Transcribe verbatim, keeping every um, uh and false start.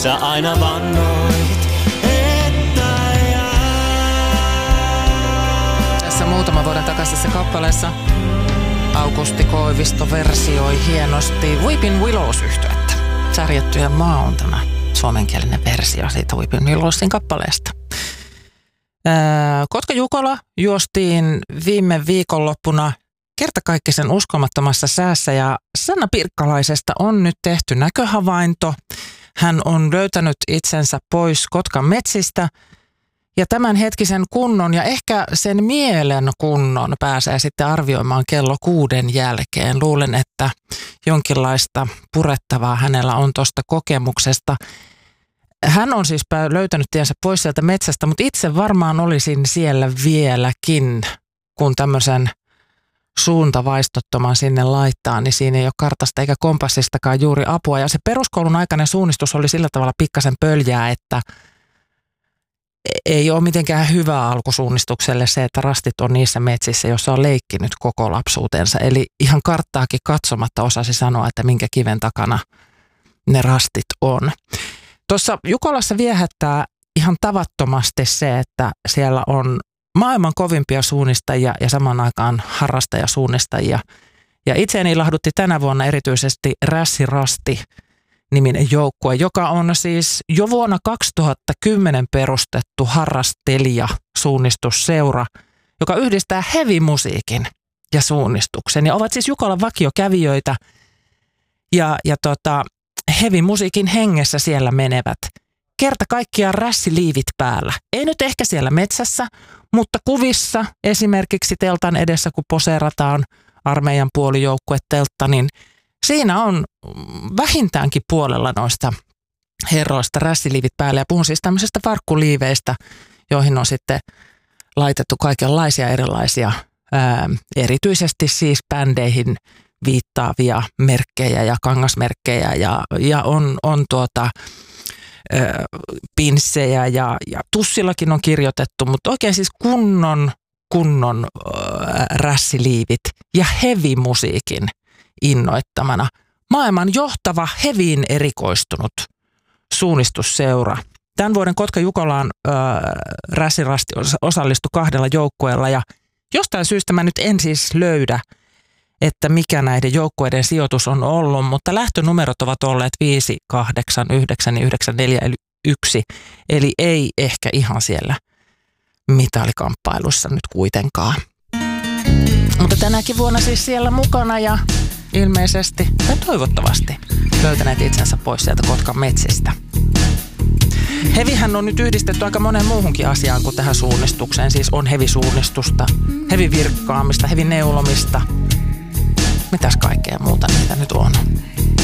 sä aina vannoit, että jää. Tässä muutama vuoden takaisessa kappaleessa Aukusti Koivisto versioi hienosti Weeping Willows-yhtyettä. Särjettyjen maa on tämä suomenkielinen versio siitä Weeping Willowsin kappaleesta. Kotka-Jukola juostiin viime viikonloppuna kertakaikkisen uskomattomassa säässä ja Sanna Pirkkalaisesta on nyt tehty näköhavainto. Hän on löytänyt itsensä pois Kotkan metsistä ja tämän hetkisen kunnon ja ehkä sen mielen kunnon pääsee sitten arvioimaan kello kuuden jälkeen. Luulen, että jonkinlaista purettavaa hänellä on tuosta kokemuksesta. Hän on siis löytänyt tiensä pois sieltä metsästä, mutta itse varmaan olisin siellä vieläkin, kun tämmöisen suuntavaistottoman sinne laittaa, niin siinä ei ole kartasta eikä kompassistakaan juuri apua. Ja se peruskoulun aikainen suunnistus oli sillä tavalla pikkasen pöljää, että ei ole mitenkään hyvä alku suunnistukselle se, että rastit on niissä metsissä, jossa on leikkinyt koko lapsuutensa. Eli ihan karttaakin katsomatta osasi sanoa, että minkä kiven takana ne rastit on. Tuossa Jukolassa viehättää ihan tavattomasti se, että siellä on maailman kovimpia suunnistajia ja samaan aikaan harrastajasuunnistajia. Ja itseäni ilahdutti tänä vuonna erityisesti Rässi Rasti -niminen joukkue, joka on siis jo vuonna kaksituhattakymmenen perustettu harrastelija-suunnistusseura, joka yhdistää heavy-musiikin ja suunnistuksen. Ja ovat siis Jukolan vakiokävijöitä ja, ja tota, heavy-musiikin hengessä siellä menevät. Kerta kaikkiaan rässiliivit päällä. Ei nyt ehkä siellä metsässä, mutta kuvissa esimerkiksi teltan edessä, kun poseerataan armeijan puolijoukkueteltta, niin siinä on vähintäänkin puolella noista herroista rässiliivit päällä. Ja puhun siis tämmöisistä farkkuliiveistä, joihin on sitten laitettu kaikenlaisia erilaisia, ää, erityisesti siis bändeihin viittaavia merkkejä ja kangasmerkkejä ja, ja on, on tuota... pinssejä ja, ja tussillakin on kirjoitettu, mutta oikein siis kunnon, kunnon äh, rässiliivit ja heavy-musiikin innoittamana. Maailman johtava heviin erikoistunut suunnistusseura. Tämän vuoden Kotka-Jukolaan äh, Rässi Rasti osallistui kahdella joukkueella ja jostain syystä mä nyt en siis löydä, että mikä näiden joukkueiden sijoitus on ollut, mutta lähtönumerot ovat olleet viisi, kahdeksan, yhdeksän, yhdeksän, neljä eli yksi. Eli ei ehkä ihan siellä mitalikamppailussa nyt kuitenkaan. Mutta tänäkin vuonna siis siellä mukana ja ilmeisesti tai toivottavasti löytäneet itsensä pois sieltä Kotkan metsistä. Hevihän on nyt yhdistetty aika monen muuhunkin asiaan kuin tähän suunnistukseen. Siis on hevisuunnistusta, hevivirkkaamista, hevineulomista. Mitäs kaikkea muuta niitä nyt on?